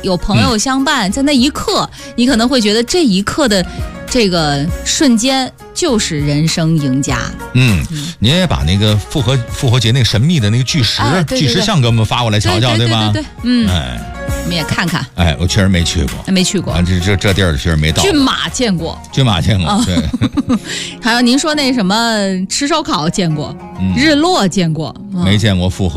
有朋友相伴，在那一刻，你可能会觉得这一刻的这个瞬间就是人生赢家。 你也把那个复活节那个神秘的那个巨石像给我们发过来瞧瞧，对吧？ 对，我们也看看。 我确实没去过， 没去过。 这地儿确实没到。 骏马见过， 对。 还有您说那什么吃烧烤见过，日落见过， 没见过复活。